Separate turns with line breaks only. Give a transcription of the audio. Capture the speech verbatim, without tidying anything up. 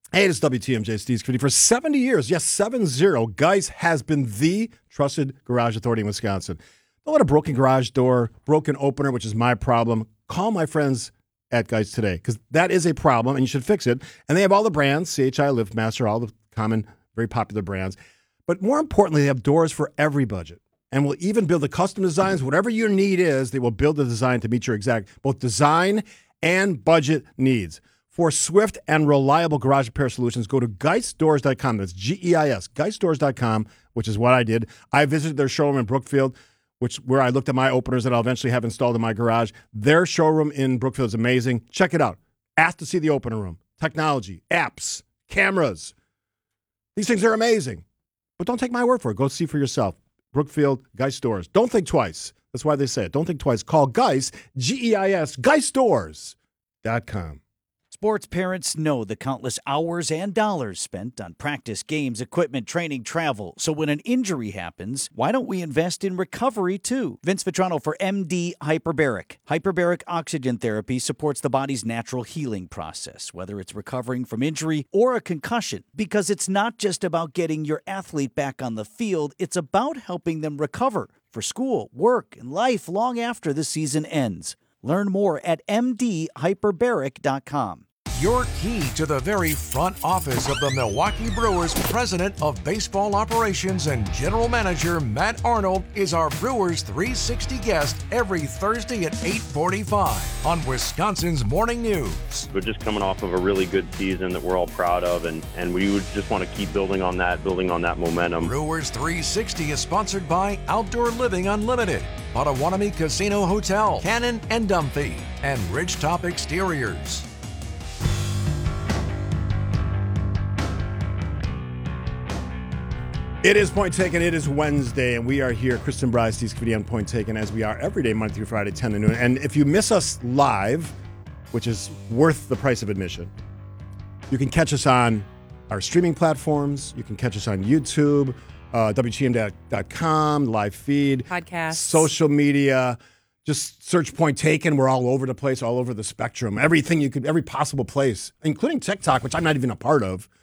Hey, it's W T M J, Steve Scritti. For seventy years, yes, seven zero, Geis has been the trusted garage authority in Wisconsin. Don't let a broken garage door, broken opener, which is my problem. Call my friends at Geis today, because that is a problem, and you should fix it. And they have all the brands, C H I, LiftMaster, all the common, very popular brands. But more importantly, they have doors for every budget. And will even build the custom designs. Whatever your need is, they will build the design to meet your exact both design and budget needs. For swift and reliable garage repair solutions, go to geis doors dot com. That's G E I S, geis doors dot com, which is what I did. I visited their showroom in Brookfield, which where I looked at my openers that I'll eventually have installed in my garage. Their showroom in Brookfield is amazing. Check it out. Ask to see the opener room. Technology, apps, cameras. These things are amazing. But don't take my word for it. Go see for yourself. Brookfield, Geis Doors. Don't think twice. That's why they say it. Don't think twice. Call Geis, G E I S, geis doors dot com.
Sports parents know the countless hours and dollars spent on practice, games, equipment, training, travel. So when an injury happens, why don't we invest in recovery too? Vince Vitrano for M D Hyperbaric. Hyperbaric oxygen therapy supports the body's natural healing process, whether it's recovering from injury or a concussion, because it's not just about getting your athlete back on the field. It's about helping them recover for school, work, and life long after the season ends. Learn more at m d hyperbaric dot com.
Your key to the very front office of the Milwaukee Brewers President of Baseball Operations and General Manager Matt Arnold is our Brewers three sixty guest every Thursday at eight forty-five on Wisconsin's Morning News.
We're just coming off of a really good season that we're all proud of, and, and we would just want to keep building on that, building on that momentum.
Brewers three sixty is sponsored by Outdoor Living Unlimited, Potawatomi Casino Hotel, Cannon and Dumphy, and Ridgetop Exteriors.
It is Point Taken. It is Wednesday, and we are here, Kristen Bryce, Steve Scritti on Point Taken, as we are every day, Monday through Friday, ten to noon. And if you miss us live, which is worth the price of admission, you can catch us on our streaming platforms. You can catch us on YouTube, uh, W T M dot com, live feed,
podcasts,
social media. Just search Point Taken. We're all over the place, all over the spectrum. Everything you could, every possible place, including TikTok, which I'm not even a part of.